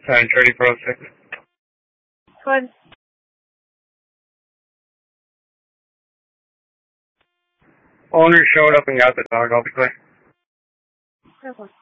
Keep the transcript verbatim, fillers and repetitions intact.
Sign thirty four oh six. Good. Owner showed up and got the dog. I'll be clear. Okay.